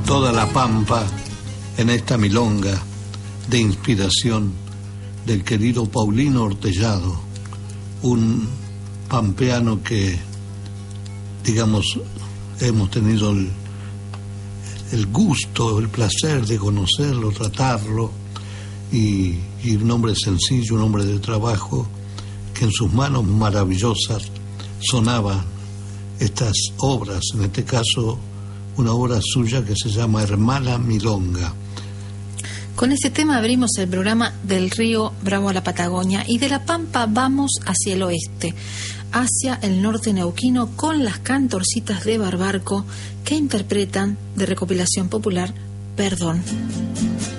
toda la pampa en esta milonga de inspiración del querido Paulino Ortellado, un pampeano que, digamos, hemos tenido el gusto, el placer de conocerlo, tratarlo, y un hombre sencillo, un hombre de trabajo, que en sus manos maravillosas sonaban estas obras, en este caso una obra suya que se llama Hermana Milonga. Con ese tema abrimos el programa Del Río Bravo a la Patagonia, y de La Pampa vamos hacia el oeste, hacia el norte neuquino, con las Cantorcitas de Barbarco, que interpretan de recopilación popular Perdón.